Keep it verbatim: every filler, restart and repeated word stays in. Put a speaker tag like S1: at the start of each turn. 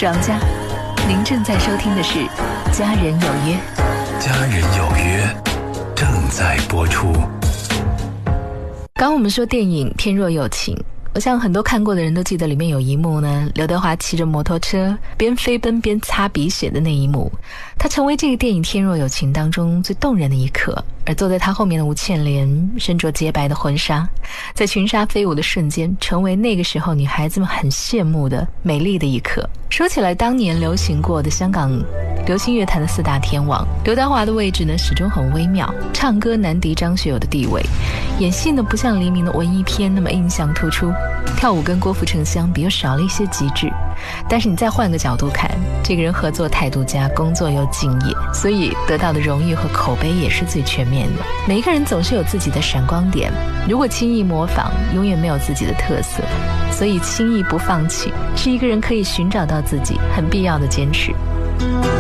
S1: 是王佳，您正在收听的是《家人有约》。
S2: 家人有约正在播出。
S1: 刚刚我们说电影《天若有情》，我想很多看过的人都记得里面有一幕呢，刘德华骑着摩托车边飞奔边擦鼻血的那一幕，他成为这个电影《天若有情》当中最动人的一刻。而坐在他后面的吴倩莲身着洁白的婚纱，在裙纱飞舞的瞬间，成为那个时候女孩子们很羡慕的美丽的一刻。说起来，当年流行过的香港流行乐坛的四大天王，刘德华的位置呢始终很微妙，唱歌难敌张学友的地位，演戏呢不像黎明的文艺片那么印象突出，跳舞跟郭富城相比又少了一些极致。但是你再换个角度看，这个人合作态度佳，工作又敬业，所以得到的荣誉和口碑也是最全面的。每一个人总是有自己的闪光点，如果轻易模仿，永远没有自己的特色。所以轻易不放弃，是一个人可以寻找到自己很必要的坚持。